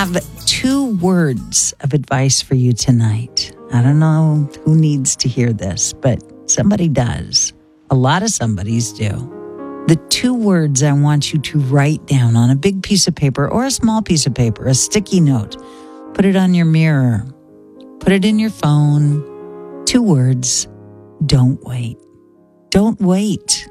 have 2 words of advice for you tonight. I don't know who needs to hear this, but somebody does. A lot of somebodies do. The 2 words I want you to write down on a big piece of paper or a small piece of paper, a sticky note. Put it on your mirror. Put it in your phone. 2 words. Don't wait. Don't wait.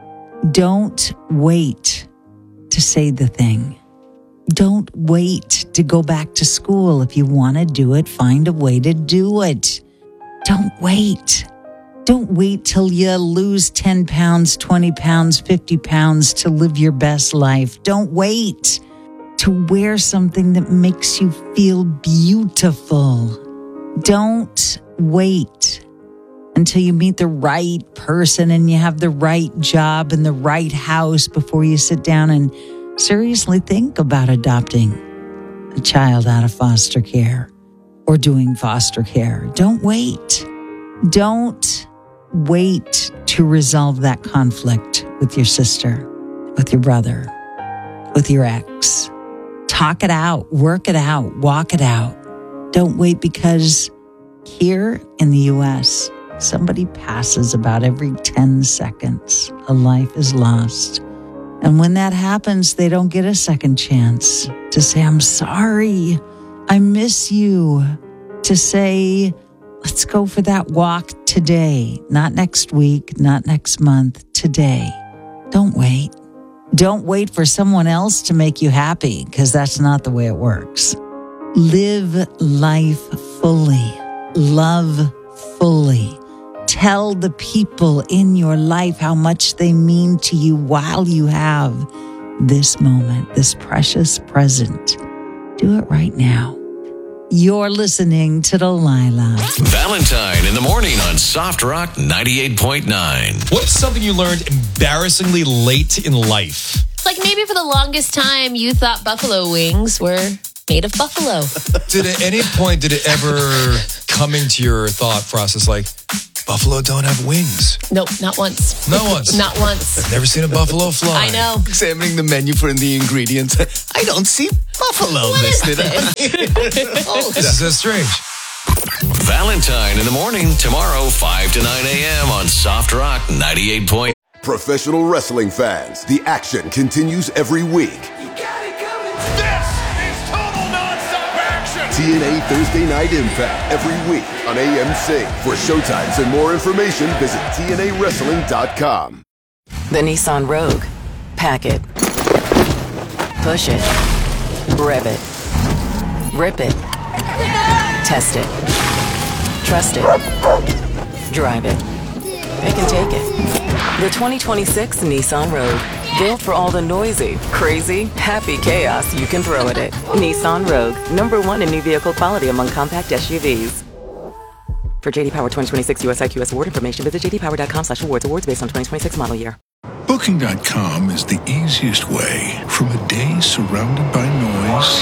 Don't wait to say the thing. Don't wait to go back to school. If you want to do it, find a way to do it. Don't wait. Don't wait till you lose 10 pounds, 20 pounds, 50 pounds to live your best life. Don't wait to wear something that makes you feel beautiful. Don't wait until you meet the right person and you have the right job and the right house before you sit down and seriously think about adopting a child out of foster care or doing foster care. Don't wait. Don't wait to resolve that conflict with your sister, with your brother, with your ex. Talk it out, work it out, walk it out. Don't wait, because here in the U.S., somebody passes about every 10 seconds. A life is lost. And when that happens, they don't get a second chance to say, I'm sorry, I miss you. To say, let's go for that walk today, not next week, not next month, today. Don't wait. Don't wait for someone else to make you happy, because that's not the way it works. Live life fully. Love fully. Tell the people in your life how much they mean to you while you have this moment, this precious present. Do it right now. You're listening to Delilah. Valentine in the morning on Soft Rock 98.9. What's something you learned embarrassingly late in life? Like maybe for the longest time you thought buffalo wings were made of buffalo. At any point did it ever come into your thought process like, buffalo don't have wings? Nope, not once. Not once? Not once. I've never seen a buffalo fly. I know. Examining the menu for the ingredients. I don't see buffalo listed. This is strange. Valentine in the morning tomorrow, 5 to 9 a.m. on Soft Rock 98. Professional wrestling fans, the action continues every week. This is total nonstop action. TNA Thursday Night Impact every week on AMC. For showtimes and more information, visit TNAWrestling.com. The Nissan Rogue. Pack it. Push it. Rev it. Rip it. Test it. Trust it. Drive it. They can take it. The 2026 Nissan Rogue. Built for all the noisy, crazy, happy chaos you can throw at it. Nissan Rogue. #1 in new vehicle quality among compact SUVs. For JD Power 2026 US IQS award information, visit jdpower.com/awards. Awards based on 2026 model year. Booking.com is the easiest way from a day surrounded by noise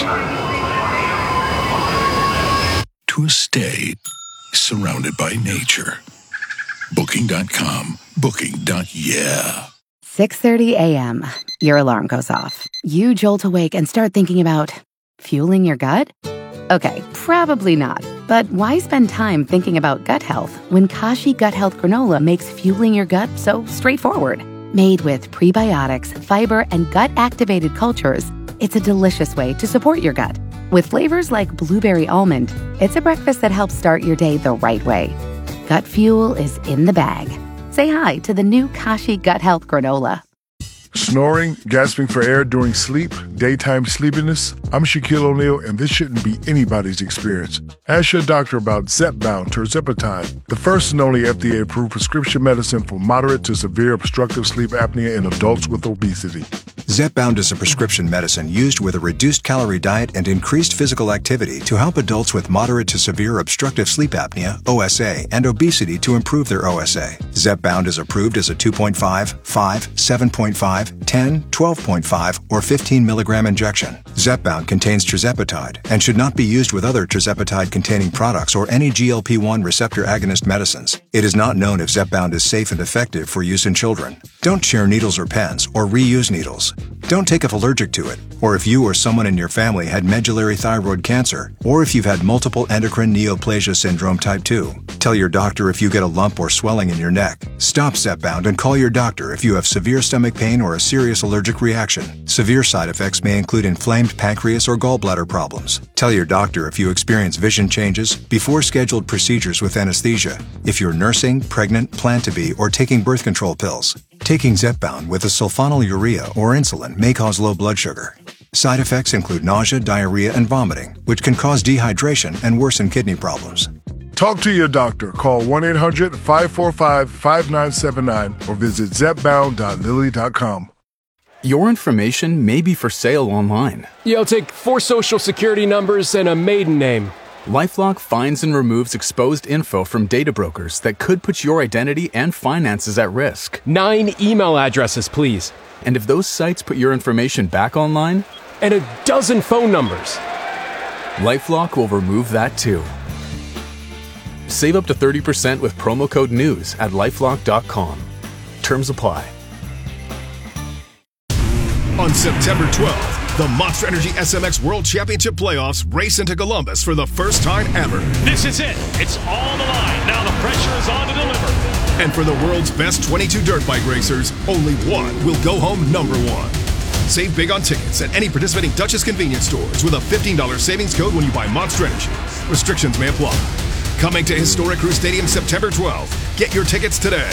to a stay surrounded by nature. Booking.com. Booking.yeah. 6:30 a.m. Your alarm goes off. You jolt awake and start thinking about fueling your gut? Okay, probably not. But why spend time thinking about gut health when Kashi Gut Health Granola makes fueling your gut so straightforward? Made with prebiotics, fiber, and gut-activated cultures, it's a delicious way to support your gut. With flavors like blueberry almond, it's a breakfast that helps start your day the right way. Gut fuel is in the bag. Say hi to the new Kashi Gut Health Granola. Snoring, gasping for air during sleep, daytime sleepiness. I'm Shaquille O'Neal, and this shouldn't be anybody's experience. Ask your doctor about Zepbound tirzepatide, the first and only FDA-approved prescription medicine for moderate to severe obstructive sleep apnea in adults with obesity. Zepbound is a prescription medicine used with a reduced calorie diet and increased physical activity to help adults with moderate to severe obstructive sleep apnea, OSA, and obesity to improve their OSA. Zepbound is approved as a 2.5, 5, 7.5, 10, 12.5, or 15 milligram injection. Zepbound contains tirzepatide and should not be used with other tirzepatide-containing products or any GLP-1 receptor agonist medicines. It is not known if Zepbound is safe and effective for use in children. Don't share needles or pens or reuse needles. Don't take if allergic to it, or if you or someone in your family had medullary thyroid cancer, or if you've had multiple endocrine neoplasia syndrome type 2. Tell your doctor if you get a lump or swelling in your neck. Stop Zepbound and call your doctor if you have severe stomach pain or a serious allergic reaction. Severe side effects may include inflamed pancreas or gallbladder problems. Tell your doctor if you experience vision changes before scheduled procedures with anesthesia, if you're nursing, pregnant, plan to be, or taking birth control pills. Taking Zepbound with a sulfonylurea or insulin may cause low blood sugar. Side effects include nausea, diarrhea, and vomiting, which can cause dehydration and worsen kidney problems. Talk to your doctor. Call 1-800-545-5979 or visit zepbound.lilly.com. Your information may be for sale online. Yeah, I'll take 4 social security numbers and a maiden name. LifeLock finds and removes exposed info from data brokers that could put your identity and finances at risk. 9 email addresses, please. And if those sites put your information back online? And a dozen phone numbers. LifeLock will remove that too. Save up to 30% with promo code NEWS at LifeLock.com. Terms apply. On September 12th, the Monster Energy SMX World Championship Playoffs race into Columbus for the first time ever. This is it. It's all on the line. Now the pressure is on to deliver. And for the world's best 22 dirt bike racers, only one will go home number one. Save big on tickets at any participating Duchess convenience stores with a $15 savings code when you buy Monster Energy. Restrictions may apply. Coming to Historic Crew Stadium September 12th. Get your tickets today.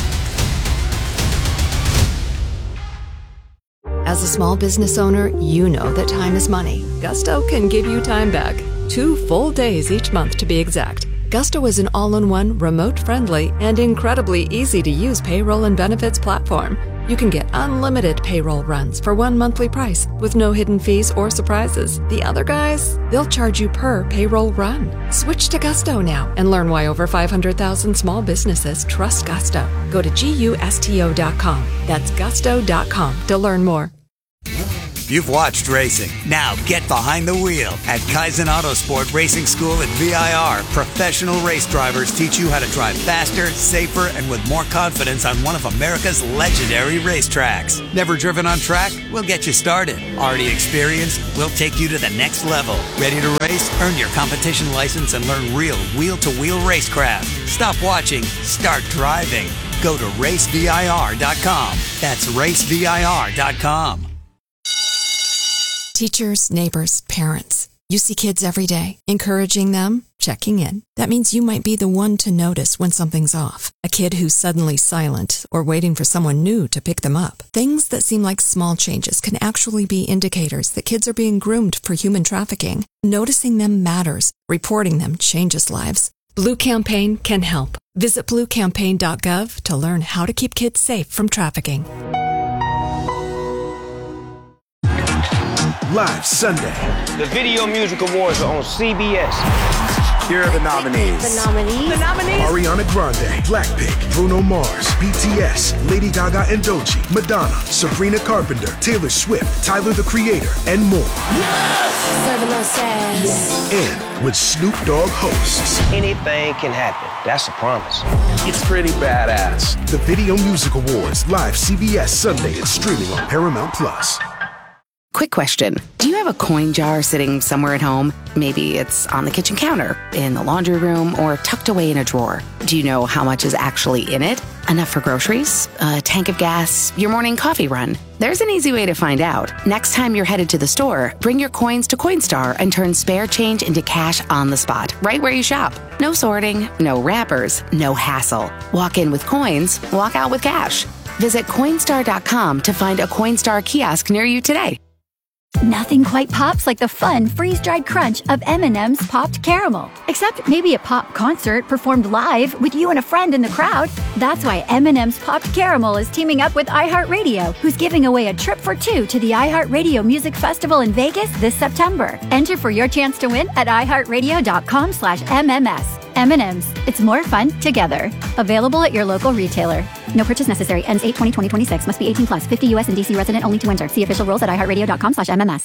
As a small business owner, you know that time is money. Gusto can give you time back. 2 full days each month to be exact. Gusto is an all-in-one, remote-friendly, and incredibly easy-to-use payroll and benefits platform. You can get unlimited payroll runs for one monthly price with no hidden fees or surprises. The other guys, they'll charge you per payroll run. Switch to Gusto now and learn why over 500,000 small businesses trust Gusto. Go to GUSTO.com. That's gusto.com to learn more. You've watched racing. Now get behind the wheel. At Kaizen Autosport Racing School at VIR, professional race drivers teach you how to drive faster, safer, and with more confidence on one of America's legendary racetracks. Never driven on track? We'll get you started. Already experienced? We'll take you to the next level. Ready to race? Earn your competition license and learn real wheel-to-wheel racecraft. Stop watching. Start driving. Go to racevir.com. That's racevir.com. Teachers, neighbors, parents. You see kids every day. Encouraging them, checking in. That means you might be the one to notice when something's off. A kid who's suddenly silent or waiting for someone new to pick them up. Things that seem like small changes can actually be indicators that kids are being groomed for human trafficking. Noticing them matters. Reporting them changes lives. Blue Campaign can help. Visit bluecampaign.gov to learn how to keep kids safe from trafficking. Live Sunday. The Video Music Awards are on CBS. Here are the nominees. Ariana Grande, Blackpink, Bruno Mars, BTS, Lady Gaga and Doechii, Madonna, Sabrina Carpenter, Taylor Swift, Tyler the Creator, and more. And with Snoop Dogg hosts. Anything can happen. That's a promise. It's pretty badass. The Video Music Awards, live CBS Sunday and streaming on Paramount+. Quick question. Do you have a coin jar sitting somewhere at home? Maybe it's on the kitchen counter, in the laundry room, or tucked away in a drawer. Do you know how much is actually in it? Enough for groceries? A tank of gas? Your morning coffee run? There's an easy way to find out. Next time you're headed to the store, bring your coins to Coinstar and turn spare change into cash on the spot, right where you shop. No sorting, no wrappers, no hassle. Walk in with coins, walk out with cash. Visit Coinstar.com to find a Coinstar kiosk near you today. Nothing quite pops like the fun freeze-dried crunch of M&M's Popped Caramel. Except maybe a pop concert performed live with you and a friend in the crowd. That's why M&M's Popped Caramel is teaming up with iHeartRadio, who's giving away a trip for 2 to the iHeartRadio Music Festival in Vegas this September. Enter for your chance to win at iHeartRadio.com/MMS. M&M's. It's more fun together. Available at your local retailer. No purchase necessary. Ends 8/20/2026. Must be 18 plus. 50 U.S. and D.C. resident only to enter. See official rules at iHeartRadio.com/MMS.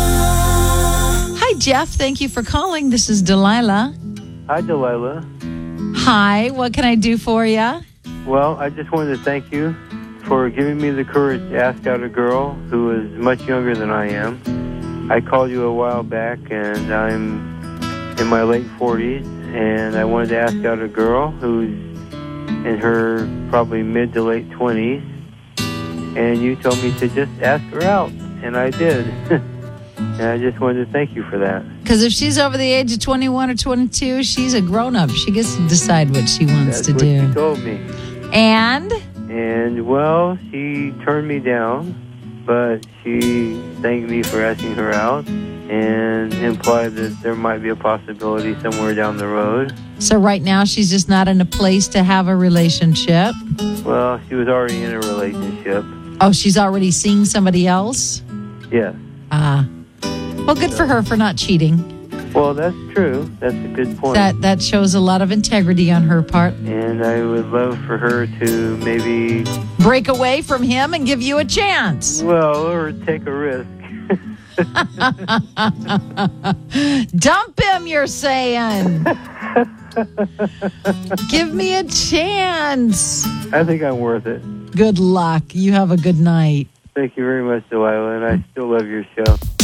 Hi, Jeff. Thank you for calling. This is Delilah. Hi, Delilah. Hi, what can I do for you? Well, I just wanted to thank you for giving me the courage to ask out a girl who is much younger than I am. I called you a while back, and I'm in my late 40s, and I wanted to ask out a girl who's in her probably mid to late 20s, and you told me to just ask her out, and I did. And I just wanted to thank you for that. Because if she's over the age of 21 or 22, she's a grown-up. She gets to decide what she wants to do. That's what she told me. And, well, she turned me down, but she thanked me for asking her out and implied that there might be a possibility somewhere down the road. So right now she's just not in a place to have a relationship? Well, she was already in a relationship. Oh, she's already seeing somebody else? Yes. Well, good for her for not cheating. Well, that's true. That's a good point. That shows a lot of integrity on her part. And I would love for her to maybe break away from him and give you a chance. Well, or take a risk. Dump him, you're saying. Give me a chance. I think I'm worth it. Good luck. You have a good night. Thank you very much, Delilah, and I still love your show.